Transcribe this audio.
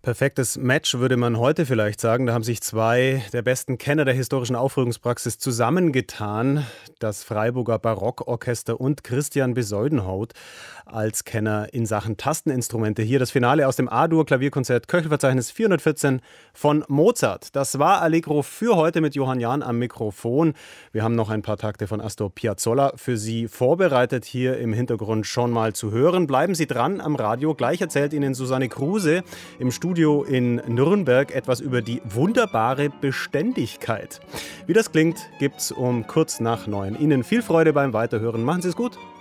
Perfektes Match, würde man heute vielleicht sagen. Da haben sich zwei der besten Kenner der historischen Aufführungspraxis zusammengetan. Das Freiburger Barockorchester und Christian Besoldenhout als Kenner in Sachen Tasteninstrumente. Hier das Finale aus dem A-Dur Klavierkonzert Köchelverzeichnis 414 von Mozart. Das war Allegro für heute mit Johann Jahn am Mikrofon. Wir haben noch ein paar Takte von Astor Piazzolla für Sie vorbereitet, hier im Hintergrund schon mal zu hören. Bleiben Sie dran am Radio. Gleich erzählt Ihnen Susanne Kruse im Studio in Nürnberg etwas über die wunderbare Beständigkeit. Wie das klingt, gibt's um kurz nach 9. Ihnen viel Freude beim Weiterhören. Machen Sie es gut.